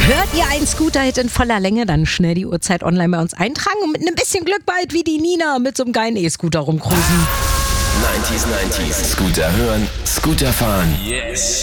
Hört ihr einen Scooter-Hit in voller Länge, dann schnell die Uhrzeit online bei uns eintragen und mit einem bisschen Glück bald wie die Nina mit so einem geilen E-Scooter rumcruisen. 90s, Scooter hören, Scooter fahren. Yes.